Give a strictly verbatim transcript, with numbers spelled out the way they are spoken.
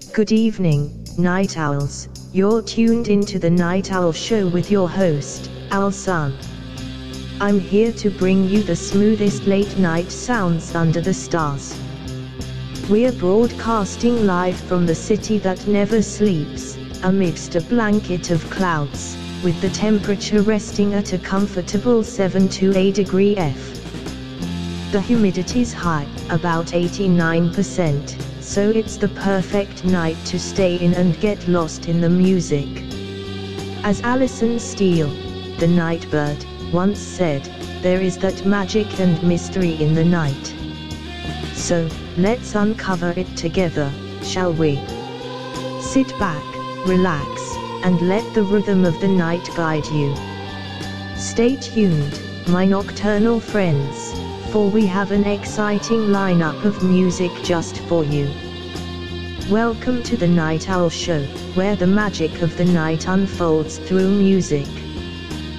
Good evening, Night Owls. You're tuned into the Night Owl Show with your host, Owl Sun. I'm here to bring you the smoothest late night sounds under the stars. We're broadcasting live from the city that never sleeps, amidst a blanket of clouds, with the temperature resting at a comfortable seven to eight degree F. The humidity's high, about eighty-nine percent, so it's the perfect night to stay in and get lost in the music. As Alison Steele, the Nightbird, once said, there is that magic and mystery in the night. So, let's uncover it together, shall we? Sit back, relax, and let the rhythm of the night guide you. Stay tuned, my nocturnal friends, for we have an exciting lineup of music just for you. Welcome to the Night Owl Show, where the magic of the night unfolds through music.